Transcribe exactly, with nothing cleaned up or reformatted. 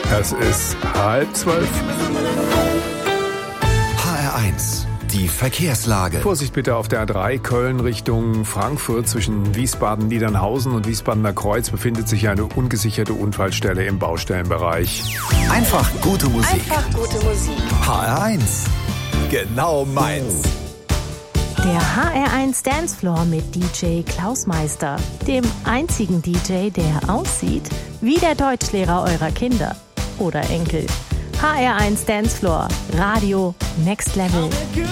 Es ist halb zwölf. H R eins, die Verkehrslage. Vorsicht bitte auf der A drei Köln Richtung Frankfurt. Zwischen Wiesbaden-Niedernhausen und Wiesbadener Kreuz befindet sich eine ungesicherte Unfallstelle im Baustellenbereich. Einfach gute Musik. Einfach gute Musik. H R eins, genau meins. Der H R eins Dancefloor mit D J Klaus Meister, dem einzigen D J, der aussieht wie der Deutschlehrer eurer Kinder oder Enkel. H R eins Dancefloor, Radio Next Level.